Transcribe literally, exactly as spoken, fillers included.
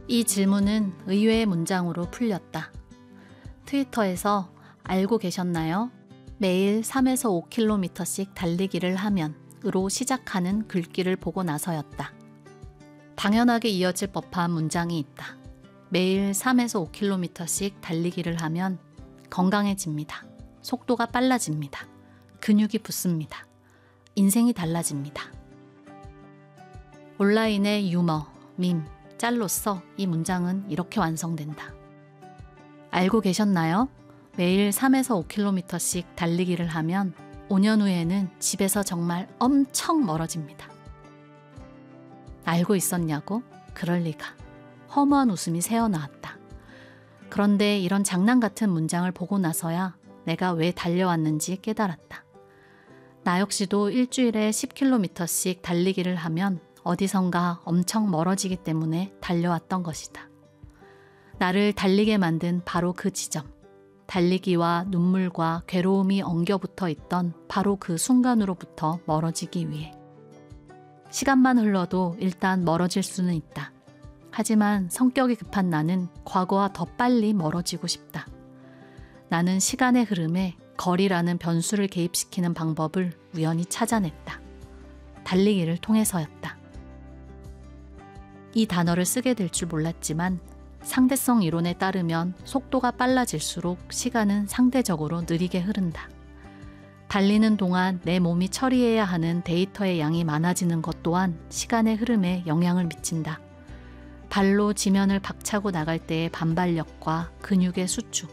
이 질문은 의외의 문장으로 풀렸다. 트위터에서 알고 계셨나요? 매일 삼에서 오 킬로미터씩 달리기를 하면 으로 시작하는 글귀를 보고 나서였다. 당연하게 이어질 법한 문장이 있다. 매일 삼에서 오 킬로미터씩 달리기를 하면 건강해집니다. 속도가 빨라집니다. 근육이 붙습니다. 인생이 달라집니다. 온라인의 유머, 밈, 짤로서 이 문장은 이렇게 완성된다. 알고 계셨나요? 매일 삼에서 오 킬로미터씩 달리기를 하면 오 년 후에는 집에서 정말 엄청 멀어집니다. 알고 있었냐고? 그럴 리가. 허무한 웃음이 새어나왔다. 그런데 이런 장난 같은 문장을 보고 나서야 내가 왜 달려왔는지 깨달았다. 나 역시도 일주일에 십 킬로미터씩 달리기를 하면 어디선가 엄청 멀어지기 때문에 달려왔던 것이다. 나를 달리게 만든 바로 그 지점, 달리기와 눈물과 괴로움이 엉겨붙어 있던 바로 그 순간으로부터 멀어지기 위해. 시간만 흘러도 일단 멀어질 수는 있다. 하지만 성격이 급한 나는 과거와 더 빨리 멀어지고 싶다. 나는 시간의 흐름에 거리라는 변수를 개입시키는 방법을 우연히 찾아냈다. 달리기를 통해서였다. 이 단어를 쓰게 될 줄 몰랐지만 상대성 이론에 따르면 속도가 빨라질수록 시간은 상대적으로 느리게 흐른다. 달리는 동안 내 몸이 처리해야 하는 데이터의 양이 많아지는 것 또한 시간의 흐름에 영향을 미친다. 발로 지면을 박차고 나갈 때의 반발력과 근육의 수축,